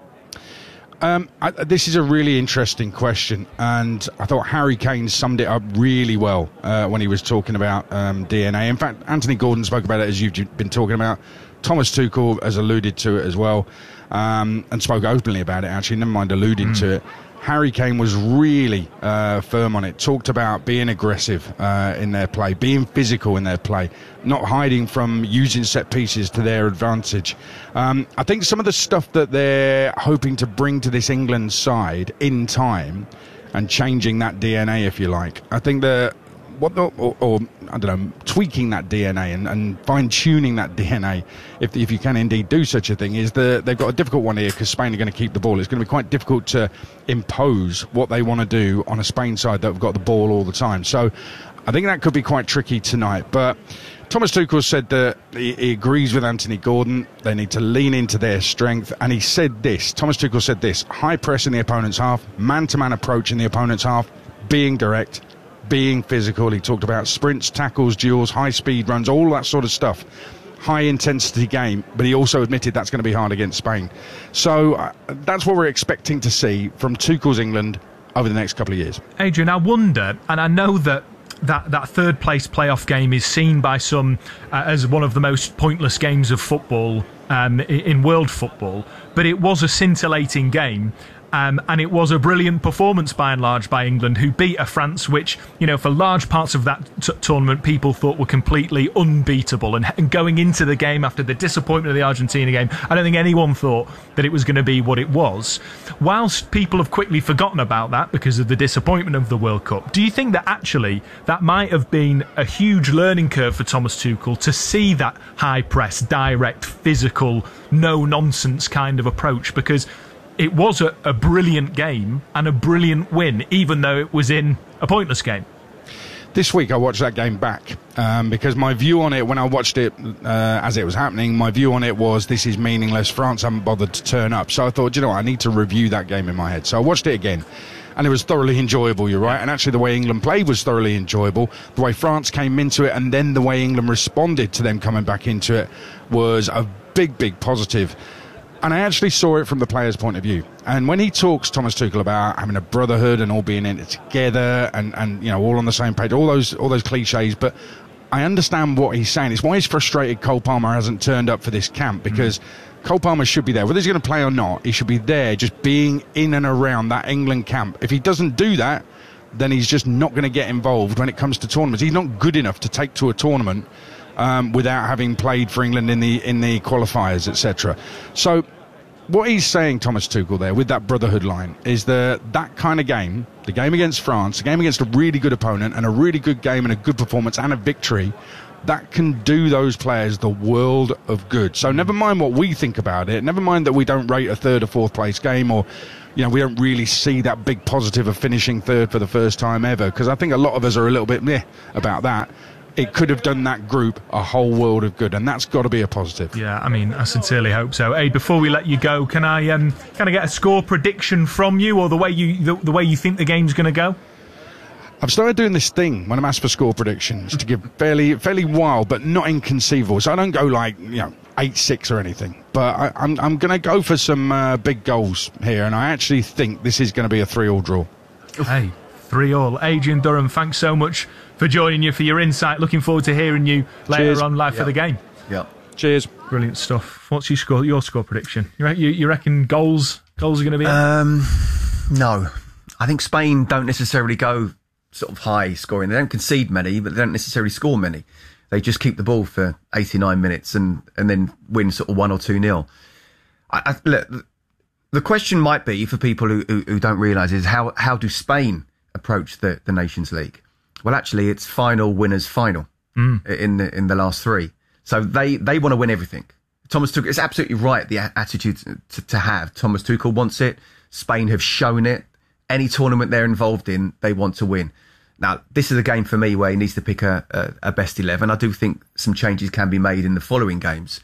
Um, I, this is a really interesting question, and I thought Harry Kane summed it up really well uh, when he was talking about um, D N A. In fact, Anthony Gordon spoke about it as you've been talking about. Thomas Tuchel has alluded to it as well, um, and spoke openly about it, actually, never mind alluding mm. to it. Harry Kane was really uh, firm on it, talked about being aggressive uh, in their play, being physical in their play, not hiding from using set pieces to their advantage. Um, I think some of the stuff that they're hoping to bring to this England side in time and changing that D N A, if you like, I think that what the, or, or I don't know, tweaking that D N A and, and fine-tuning that D N A, if if you can indeed do such a thing, is that they've got a difficult one here because Spain are going to keep the ball. It's going to be quite difficult to impose what they want to do on a Spain side that have got the ball all the time. So I think that could be quite tricky tonight. But Thomas Tuchel said that he, he agrees with Anthony Gordon. They need to lean into their strength. And he said this, Thomas Tuchel said this, high press in the opponent's half, man-to-man approach in the opponent's half, being direct, being physical. He talked about sprints, tackles, duels, high speed runs, all that sort of stuff. High intensity game, but he also admitted that's going to be hard against Spain. So uh, that's what we're expecting to see from Tuchel's England over the next couple of years. Adrian, I wonder, and I know that that, that third place playoff game is seen by some uh, as one of the most pointless games of football um, in, in world football, but it was a scintillating game. Um, and it was a brilliant performance by and large by England, who beat a France which, you know, for large parts of that t- tournament people thought were completely unbeatable. And, and going into the game after the disappointment of the Argentina game, I don't think anyone thought that it was going to be what it was. Whilst people have quickly forgotten about that because of the disappointment of the World Cup, do you think that actually that might have been a huge learning curve for Thomas Tuchel to see that high press, direct, physical, no-nonsense kind of approach? Because it was a, a brilliant game and a brilliant win, even though it was in a pointless game. This week I watched that game back um, because my view on it, when I watched it uh, as it was happening, my view on it was this is meaningless. France haven't bothered to turn up. So I thought, you know what, I need to review that game in my head. So I watched it again. And it was thoroughly enjoyable, you're right. And actually the way England played was thoroughly enjoyable. The way France came into it and then the way England responded to them coming back into it was a big, big positive. And I actually saw it from the player's point of view. And when he talks, Thomas Tuchel, about having a brotherhood and all being in it together and, and you know, all on the same page, all those all those cliches, but I understand what he's saying. It's why he's frustrated Cole Palmer hasn't turned up for this camp, because mm. Cole Palmer should be there. Whether he's going to play or not, he should be there just being in and around that England camp. If he doesn't do that, then he's just not going to get involved when it comes to tournaments. He's not good enough to take to a tournament um, without having played for England in the in the qualifiers, et cetera. So what he's saying, Thomas Tuchel, there with that brotherhood line, is that that kind of game, the game against France, the game against a really good opponent and a really good game and a good performance and a victory, that can do those players the world of good. So never mind what we think about it, never mind that we don't rate a third or fourth place game, or you know, we don't really see that big positive of finishing third for the first time ever, because I think a lot of us are a little bit meh about that. It could have done that group a whole world of good, and that's got to be a positive. Yeah, I mean, I sincerely hope so. Hey, before we let you go, can I um, can I get a score prediction from you, or the way you the, the way you think the game's going to go? I've started doing this thing when I'm asked for score predictions to give fairly fairly wild, but not inconceivable. So I don't go like you know eight six or anything, but I, I'm I'm going to go for some uh, big goals here, and I actually think this is going to be a three-all draw. Hey, three-all. Adrian Durham, thanks so much for joining you, for your insight. Looking forward to hearing you later Cheers. on live yep. for the game. Yeah. Cheers. Brilliant stuff. What's your score? Your score prediction? You, you, you reckon goals goals are going to be? Um, no, I think Spain don't necessarily go sort of high scoring. They don't concede many, but they don't necessarily score many. They just keep the ball for eighty-nine minutes and and then win sort of one or two nil. I, I, look, the question might be for people who who, who don't realise is how how do Spain approach the the Nations League? Well, actually, it's final winners final mm. in the in the last three. So they, they want to win everything. Thomas Tuchel, it's absolutely right, the attitude to, to have. Thomas Tuchel wants it. Spain have shown it. Any tournament they're involved in, they want to win. Now, this is a game for me where he needs to pick a, a, a best eleven. I do think some changes can be made in the following games.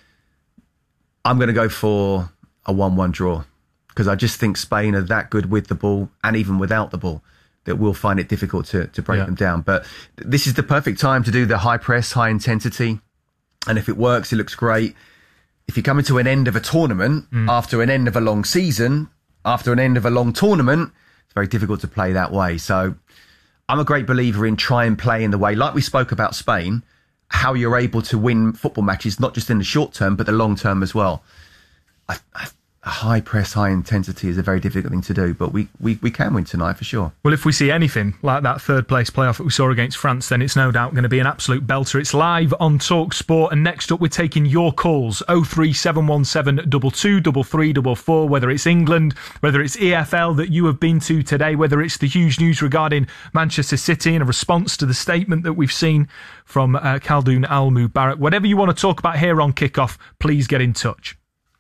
I'm going to go for a one one draw, because I just think Spain are that good with the ball and even without the ball that we'll find it difficult to, to break yeah. them down. But this is the perfect time to do the high press, high intensity. And if it works, it looks great. If you're coming to an end of a tournament, mm. after an end of a long season, after an end of a long tournament, it's very difficult to play that way. So I'm a great believer in try and play in the way, like we spoke about Spain, how you're able to win football matches, not just in the short term, but the long term as well. I, I, a high press, high intensity is a very difficult thing to do, but we, we, we can win tonight for sure. Well, if we see anything like that third place playoff that we saw against France, then it's no doubt going to be an absolute belter. It's live on Talk Sport, and next up we're taking your calls. oh three seven one seven two two three three four four, whether it's England, whether it's E F L that you have been to today, whether it's the huge news regarding Manchester City and a response to the statement that we've seen from uh, Khaldoon Al-Mubarak. Whatever you want to talk about here on Kickoff, please get in touch.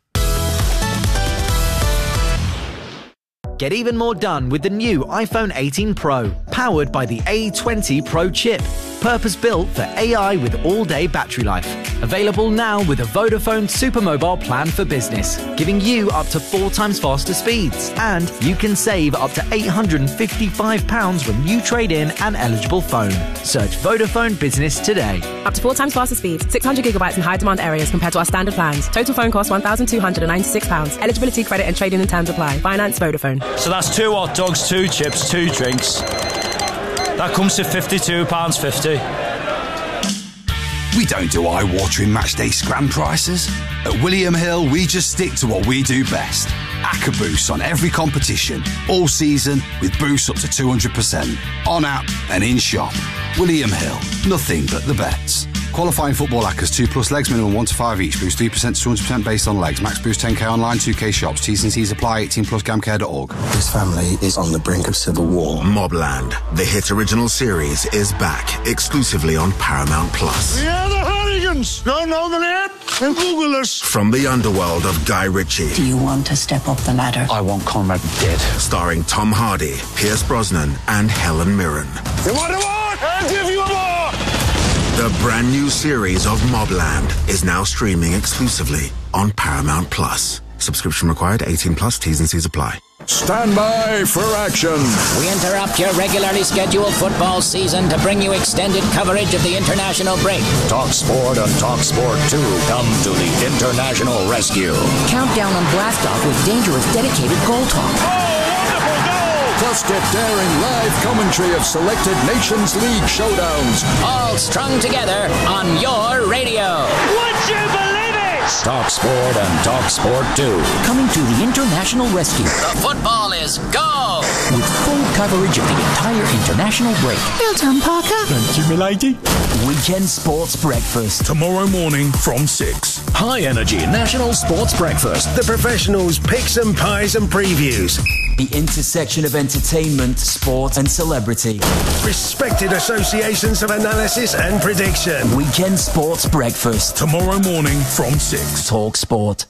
Get even more done with the new iPhone eighteen Pro, powered by the A twenty Pro chip. Purpose-built for A I with all-day battery life. Available now with a Vodafone Supermobile plan for business, giving you up to four times faster speeds. And you can save up to eight hundred fifty-five pounds when you trade in an eligible phone. Search Vodafone Business today. Up to four times faster speeds, six hundred gigabytes in high-demand areas compared to our standard plans. Total phone cost one thousand two hundred ninety-six pounds. Eligibility, credit and trading and terms apply. Finance Vodafone. So that's two hot dogs, two chips, two drinks. That comes to fifty-two pounds fifty. We don't do eye-watering matchday scram prices. At William Hill, we just stick to what we do best. Acca Boost on every competition, all season, with boosts up to two hundred percent. On app and in shop. William Hill, nothing but the bets. Qualifying football Accas, two plus legs, minimum one to five each. Boost three percent to two hundred percent based on legs. Max boost ten k online, two k shops. T's and C's apply, eighteen plus gamcare dot org. This family is on the brink of civil war. Mobland, the hit original series, is back exclusively on Paramount Plus. We are the Hooligans! Go on the net and Google us. From the underworld of Guy Ritchie. Do you want to step up the ladder? I want Conrad dead. Starring Tom Hardy, Pierce Brosnan, and Helen Mirren. You want more? I'll give you more! The brand new series of Mobland is now streaming exclusively on Paramount Plus. Subscription required, eighteen plus, T's and C's apply. Stand by for action. We interrupt your regularly scheduled football season to bring you extended coverage of the international break. Talk Sport and Talk Sport two come to the international rescue. Countdown and blast off with dangerous dedicated goal talk. Oh, wonderful goal! Plus, get daring live commentary of selected Nations League showdowns. All strung together on your radio. Would you believe it? Talk Sport and Talk Sport two. Coming to the international rescue. The football is go! With full coverage of the entire international break. Well done, Parker. Thank you, milady. Weekend Sports Breakfast. Tomorrow morning from six. High Energy National Sports Breakfast. The professionals' picks and pies and previews. The intersection of entertainment, sport and celebrity. Respected associations of analysis and prediction. Weekend Sports Breakfast. Tomorrow morning from six. Talk Sport.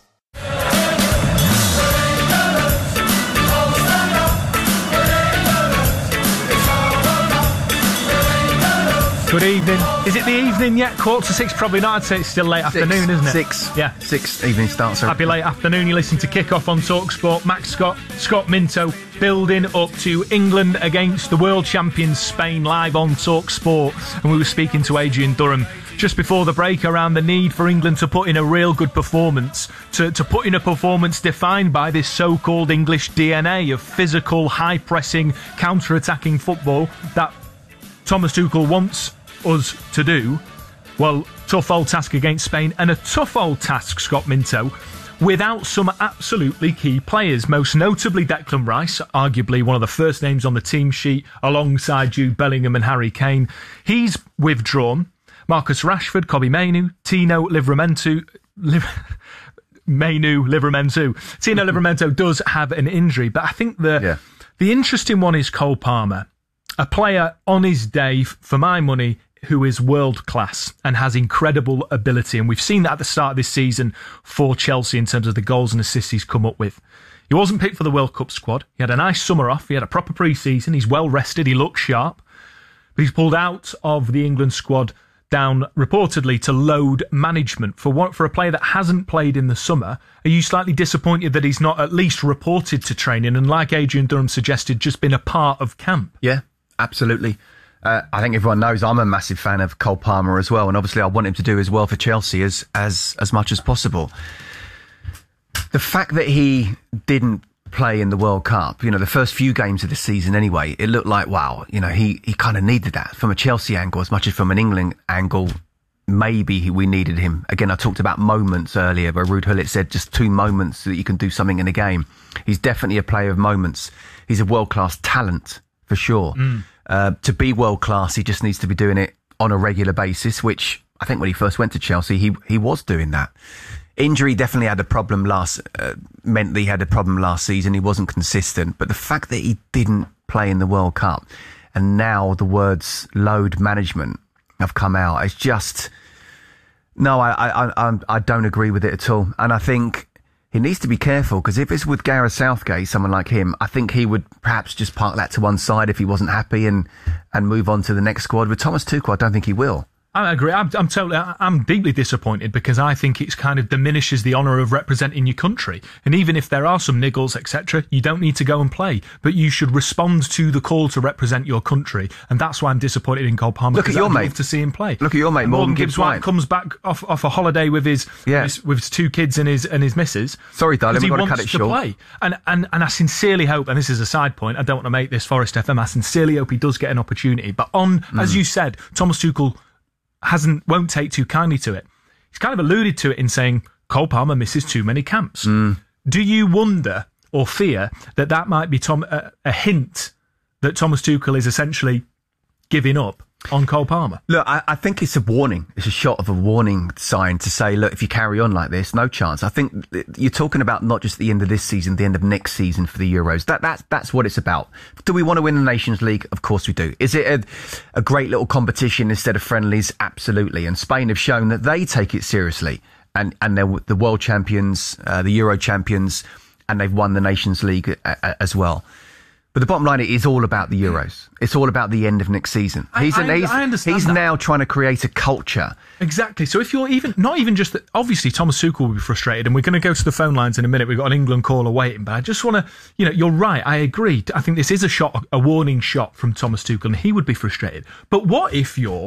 Good evening. Is it the evening yet? Quarter to six? Probably not. I'd say it's still late Six. afternoon, isn't it? Six. Yeah. Six evening starts. Happy late afternoon. You listen to Kick-Off on TalkSport. Max Scott, Scott Minto, building up to England against the world champions Spain live on TalkSport. And we were speaking to Adrian Durham just before the break around the need for England to put in a real good performance, to, to put in a performance defined by this so-called English D N A of physical, high-pressing, counter-attacking football that Thomas Tuchel wants us to do. Well, tough old task against Spain, and a tough old task, Scott Minto, without some absolutely key players, most notably Declan Rice, arguably one of the first names on the team sheet, alongside Jude Bellingham and Harry Kane. He's withdrawn. Marcus Rashford, Kobbie Mainoo, Tino Livramento... Liv- Mainoo Livramento. Tino Livramento does have an injury, but I think the Yeah. the interesting one is Cole Palmer, a player on his day, for my money, who is world class and has incredible ability. And we've seen that at the start of this season for Chelsea in terms of the goals and assists he's come up with. He wasn't picked for the World Cup squad. He had a nice summer off. He had a proper pre-season. He's well rested. He looks sharp. But he's pulled out of the England squad down reportedly to load management. For what, for a player that hasn't played in the summer, are you slightly disappointed that he's not at least reported to training and, like Adrian Durham suggested, just been a part of camp? Yeah, absolutely. Uh, I think everyone knows I'm a massive fan of Cole Palmer as well, and obviously I want him to do as well for Chelsea as as as much as possible. The fact that he didn't play in the World Cup, you know, the first few games of the season anyway, it looked like, wow, you know, he, he kind of needed that from a Chelsea angle as much as from an England angle. Maybe we needed him. Again, I talked about moments earlier where Ruud Gullit said just two moments that you can do something in a game. He's definitely a player of moments. He's a world-class talent for sure. Mm. Uh, to be world-class, he just needs to be doing it on a regular basis, which I think when he first went to Chelsea, he he was doing that. Injury definitely had a problem last, uh, meant that he had a problem last season. He wasn't consistent. But the fact that he didn't play in the World Cup and now the words load management have come out, it's just, no, I, I, I, I don't agree with it at all. And I think he needs to be careful, because if it's with Gareth Southgate, someone like him, I think he would perhaps just park that to one side if he wasn't happy and, and move on to the next squad. With Thomas Tuchel, I don't think he will. I agree. I'm, I'm totally. I'm deeply disappointed, because I think it's kind of diminishes the honour of representing your country. And even if there are some niggles, et cetera, you don't need to go and play, but you should respond to the call to represent your country. And that's why I'm disappointed in Cole Palmer. Look at your I'd mate. love to see him play. Look at your mate, and Morgan, Morgan Gibbs White comes back off off a holiday with his, yeah. his with his two kids and his and his missus. Sorry, darling, we've got to cut it to short. Play. And and and I sincerely hope, and this is a side point, I don't want to make this Forest F M. I sincerely hope he does get an opportunity. But on, mm. as you said, Thomas Tuchel hasn't won't take too kindly to it. He's kind of alluded to it in saying Cole Palmer misses too many camps. Mm. Do you wonder or fear that that might be Tom a, a hint that Thomas Tuchel is essentially giving up on Cole Palmer? Look, I, I think it's a warning. It's a shot of a warning sign to say, look, if you carry on like this, no chance. I think you're talking about not just the end of this season, the end of next season for the Euros. That that's that's what it's about. Do we want to win the Nations League? Of course we do. Is it a, a great little competition instead of friendlies? Absolutely. And Spain have shown that they take it seriously, and and they're the world champions, uh, the Euro champions, and they've won the Nations League a, a, as well. But the bottom line, it is all about the Euros. It's all about the end of next season. He's, I, I, he's, I understand he's that. now trying to create a culture. Exactly. So if you're even, not even just that, obviously Thomas Tuchel will be frustrated, and we're going to go to the phone lines in a minute. We've got an England caller waiting, but I just want to, you know, you're right. I agree. I think this is a shot, a warning shot from Thomas Tuchel, and he would be frustrated. But what if you're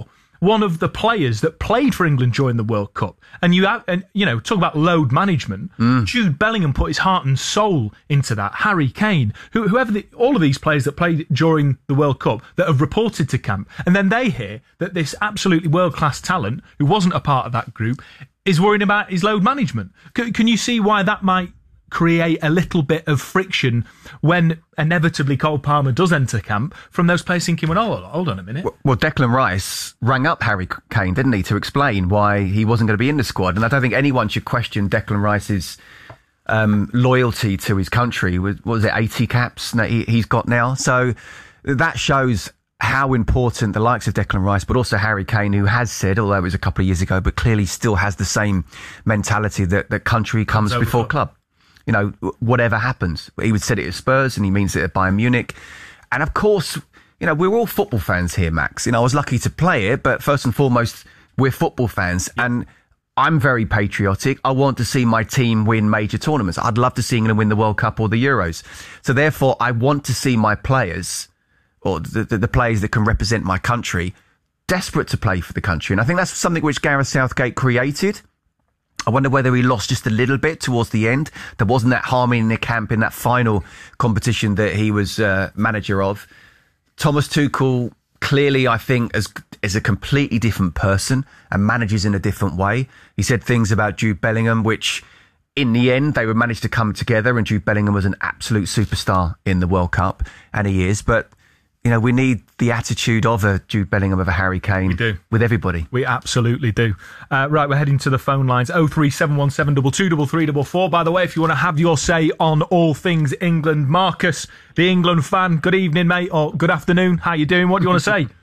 one of the players that played for England during the World Cup. And you have, and you know, talk about load management. Mm. Jude Bellingham put his heart and soul into that. Harry Kane, who, whoever, the, all of these players that played during the World Cup that have reported to camp, and then they hear that this absolutely world-class talent, who wasn't a part of that group, is worrying about his load management. C- can you see why that might create a little bit of friction when inevitably Cole Palmer does enter camp from those players thinking, well, hold on, hold on a minute. Well, well, Declan Rice rang up Harry Kane, didn't he, to explain why he wasn't going to be in the squad. And I don't think anyone should question Declan Rice's um, loyalty to his country. What was it, eighty caps that he, he's got now? So that shows how important the likes of Declan Rice, but also Harry Kane, who has said, although it was a couple of years ago, but clearly still has the same mentality that, that country comes Comes before over. club. You know, whatever happens. He would said it at Spurs and he means it at Bayern Munich. And of course, you know, we're all football fans here, Max. You know, I was lucky to play it, but first and foremost, we're football fans. Yeah. And I'm very patriotic. I want to see my team win major tournaments. I'd love to see England win the World Cup or the Euros. So therefore, I want to see my players, or the, the, the players that can represent my country, desperate to play for the country. And I think that's something which Gareth Southgate created. I wonder whether he lost just a little bit towards the end. There wasn't that harmony in the camp in that final competition that he was uh, manager of. Thomas Tuchel, clearly, I think, is, is a completely different person and manages in a different way. He said things about Jude Bellingham, which in the end, they would manage to come together, and Jude Bellingham was an absolute superstar in the World Cup, and he is. But you know, we need the attitude of a Jude Bellingham, of a Harry Kane. We do. With everybody. We absolutely do. Uh, right, we're heading to the phone lines. oh three seven one seven two two three three four four. By the way, if you want to have your say on all things England, Marcus, the England fan, good evening, mate, or good afternoon. How you doing? What do you want to say?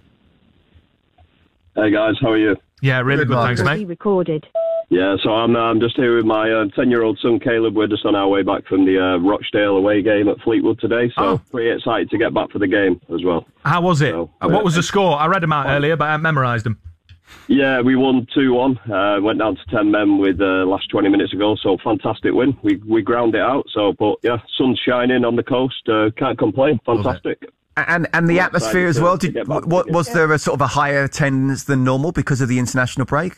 Hey, guys, how are you? Yeah, really good, thanks, mate. Recorded. Yeah, so I'm uh, I'm just here with my uh, ten-year-old son, Caleb. We're just on our way back from the uh, Rochdale away game at Fleetwood today, so Oh. pretty excited to get back for the game as well. How was it? So, Uh, what was the score? I read them out earlier, but I haven't memorised them. Yeah, we won two one. Uh, went down to ten men with the uh, last twenty minutes ago, so fantastic win. We we ground it out, so, but yeah, sun's shining on the coast. Uh, can't complain. Fantastic. And and the We're atmosphere excited as to- well. to Did get back what, to the was game. there a sort of a higher attendance than normal because of the international break?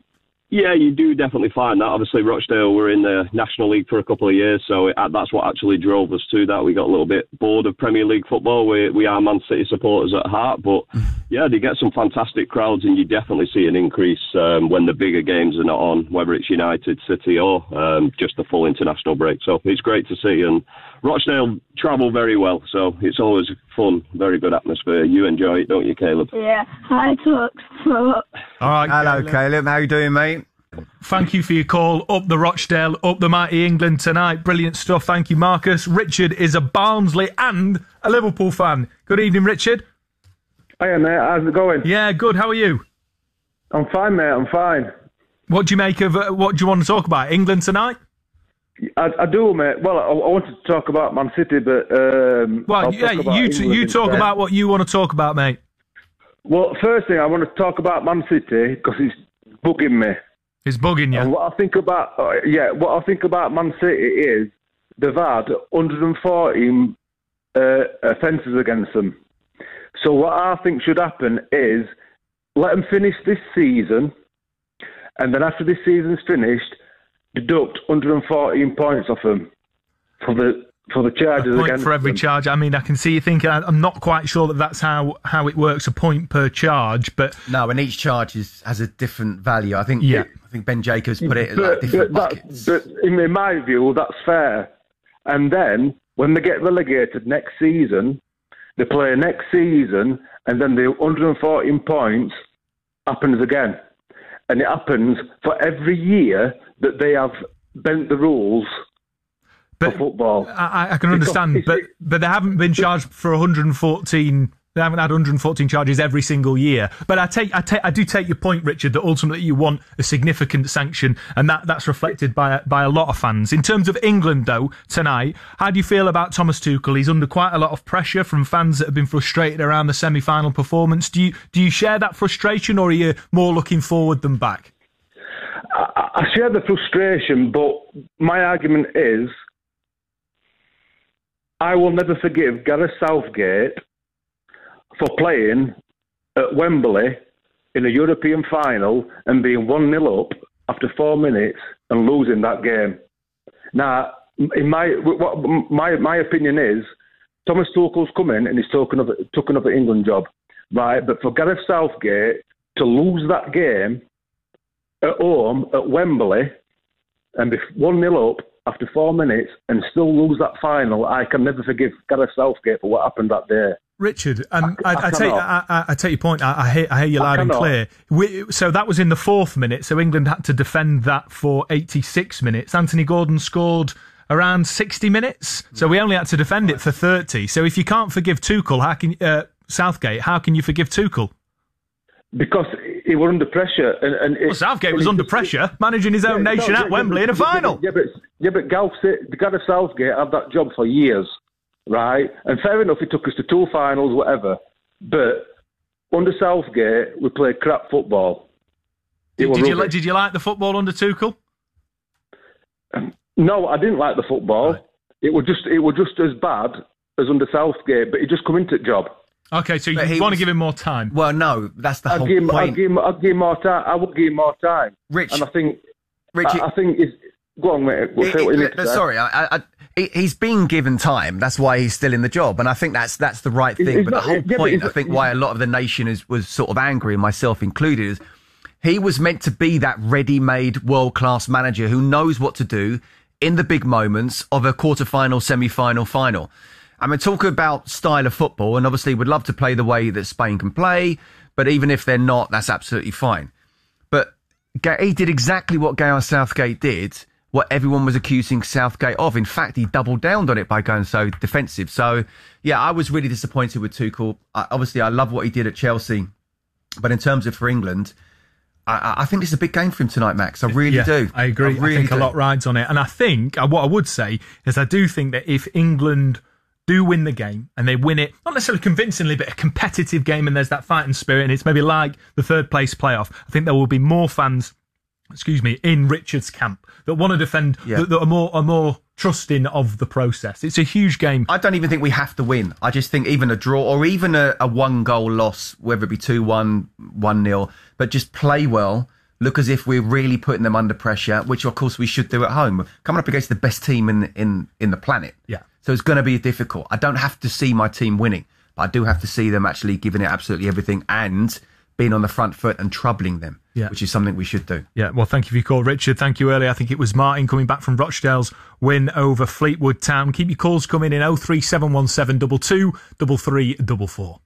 Yeah, you do definitely find that. Obviously, Rochdale were in the National League for a couple of years, so it, that's what actually drove us to that. We got a little bit bored of Premier League football. We, we are Man City supporters at heart, but yeah, they get some fantastic crowds, and you definitely see an increase um, when the bigger games are not on, whether it's United, City, or um, just the full international break. So it's great to see, and Rochdale travel very well, so it's always fun, very good atmosphere. You enjoy it, don't you, Caleb? Yeah, I talk so. All right, Hello, Caleb. Caleb. How you doing, mate? Thank you for your call. Up the Rochdale, up the mighty England tonight. Brilliant stuff. Thank you, Marcus. Richard is a Barnsley and a Liverpool fan. Good evening, Richard. Hiya, mate. How's it going? Yeah, good. How are you? I'm fine, mate. I'm fine. What do you make of, uh, what do you want to talk about? England tonight? I, I do, mate. Well, I, I wanted to talk about Man City, but um, Well, I'll yeah, talk about you, t- England you talk instead. about what you want to talk about, mate. Well, first thing, I want to talk about Man City because it's bugging me. It's bugging you. And what I think about, uh, yeah, what I think about Man City is they've had one hundred fourteen uh, offences against them. So what I think should happen is let them finish this season, and then after this season's finished, deduct one hundred fourteen points off them for the for the charges A point against for every them. charge. I mean, I can see you thinking, I- I'm not quite sure that that's how, how it works, a point per charge, but... No, and each charge is, has a different value. I think Yeah. I think Ben Jacobs put it in But, like different but, buckets. that, but in, in my view, that's fair. And then when they get relegated next season, they play next season, and then the one hundred fourteen points happens again. And it happens for every year that they have bent the rules But for football. I, I can Because understand, but but they haven't been charged for one hundred fourteen. They haven't had one hundred fourteen charges every single year. But I take, I take, I do take your point, Richard, that ultimately you want a significant sanction, and that, that's reflected by by a lot of fans. In terms of England, though, tonight, how do you feel about Thomas Tuchel? He's under quite a lot of pressure from fans that have been frustrated around the semi-final performance. Do you do you share that frustration, or are you more looking forward than back? I, I share the frustration, but my argument is I will never forgive Gareth Southgate for playing at Wembley in a European final and being one nil up after four minutes and losing that game. Now, in my what my my opinion is, Thomas Tuchel's come in and he's taken up taken up an England job, right? But for Gareth Southgate to lose that game at home at Wembley and be one nil up after four minutes and still lose that final, I can never forgive Gareth Southgate for what happened that day. Richard, um, I, I, I, I, take, I, I, I take your point. I, I, hear, I hear you loud and clear. We, so that was in the fourth minute. So England had to defend that for eighty-six minutes. Anthony Gordon scored around sixty minutes. So we only had to defend it for thirty. So if you can't forgive Tuchel, how can uh, Southgate? How can you forgive Tuchel? Because he was under pressure, and, and well, Southgate was under pressure, managing his own yeah, nation no, at yeah, Wembley yeah, in a final. Yeah, but yeah, but Gareth Gareth Southgate had that job for years. Right, and fair enough, he took us to two finals, whatever. But under Southgate, we played crap football. Did, did you like? Did you like the football under Tuchel? Um, no, I didn't like the football. Right. It was just, it was just as bad as under Southgate. But he just come into the job. Okay, so you want was, to give him more time? Well, no, that's the I'd whole give him, point. I'd give him, I'd give him more time. I would give him more time. Rich, and I think, Rich, I, I think it's. Go on, mate. We'll say what you need to say. Sorry, I. I He's been given time. That's why he's still in the job, and I think that's that's the right thing. It's but not, the whole yeah, point, but I think, why a lot of the nation is was sort of angry, and myself included, is he was meant to be that ready-made world-class manager who knows what to do in the big moments of a quarter-final, semi-final, final. I mean, talk about style of football, and obviously would love to play the way that Spain can play, but even if they're not, that's absolutely fine. But he did exactly what Gareth Southgate did, what everyone was accusing Southgate of. In fact, he doubled down on it by going so defensive. So, yeah, I was really disappointed with Tuchel. I, obviously, I love what he did at Chelsea. But in terms of for England, I, I think it's a big game for him tonight, Max. I really yeah, do. I agree. I, really I think do. a lot rides on it. And I think, what I would say is I do think that if England do win the game and they win it, not necessarily convincingly, but a competitive game and there's that fighting spirit and it's maybe like the third place playoff, I think there will be more fans excuse me, in Richard's camp that want to defend, yeah. that, that are more are more trusting of the process. It's a huge game. I don't even think we have to win. I just think even a draw or even a, a one-goal loss, whether it be two one, one nil, but just play well, look as if we're really putting them under pressure, which of course we should do at home. We're coming up against the best team in in, in the planet. Yeah. So it's going to be difficult. I don't have to see my team winning, but I do have to see them actually giving it absolutely everything and being on the front foot and troubling them, yeah. which is something we should do. Yeah, well, thank you for your call, Richard. Thank you earlier. I think it was Martin coming back from Rochdale's win over Fleetwood Town. Keep your calls coming in oh three seven one seven two two three three four four.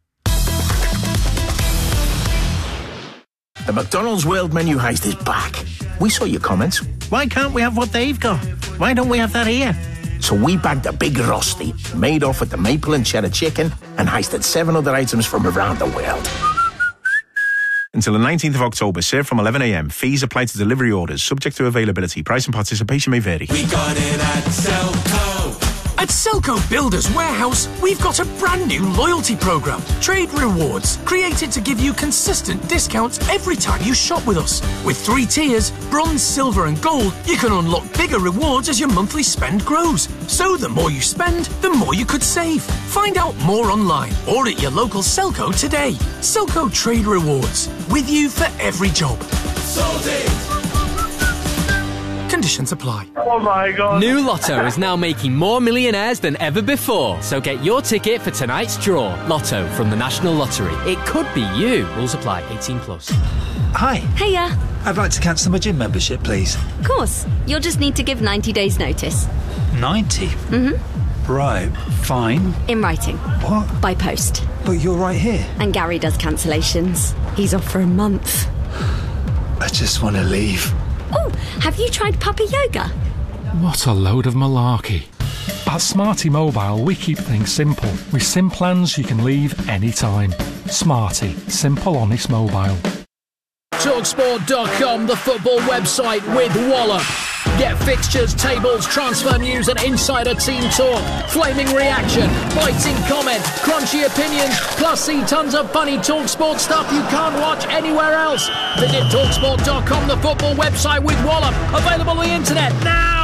The McDonald's World Menu Heist is back. We saw your comments. Why can't we have what they've got? Why don't we have that here? So we bagged a big Rosti, made off with the maple and cheddar chicken, and heisted seven other items from around the world. Until the nineteenth of October, served from eleven a m. Fees apply to delivery orders, subject to availability. Price and participation may vary. We got it at Selco. At Selco Builders Warehouse, we've got a brand new loyalty program, Trade Rewards, created to give you consistent discounts every time you shop with us. With three tiers, bronze, silver and gold, you can unlock bigger rewards as your monthly spend grows. So the more you spend, the more you could save. Find out more online or at your local Selco today. Selco Trade Rewards, with you for every job. Sold it. Conditions apply. Oh my God. New Lotto is now making more millionaires than ever before. So get your ticket for tonight's draw. Lotto from the National Lottery. It could be you. Rules apply. eighteen plus. Hi. Hiya. I'd like to cancel my gym membership, please. Of course. You'll just need to give ninety days notice. ninety? Mm-hmm. Right. Fine. In writing. What? By post. But you're right here. And Gary does cancellations. He's off for a month. I just want to leave. Oh, have you tried puppy yoga? What a load of malarkey. At Smarty Mobile, we keep things simple. With SIM plans you can leave anytime. Smarty. Simple, honest mobile. talksport dot com, the football website with Wallop. Get fixtures, tables, transfer news and insider team talk. Flaming reaction, biting comment, crunchy opinions, plus see tons of funny TalkSport stuff you can't watch anywhere else. Visit talksport dot com, the football website with Wallop. Available on the internet now.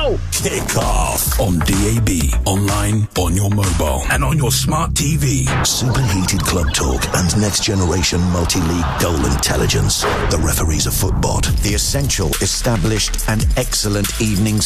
go! Kick off on D A B, online, on your mobile, and on your smart T V. Superheated club talk and next generation multi-league goal intelligence. The referees are Footbot. The essential, established, and excellent evening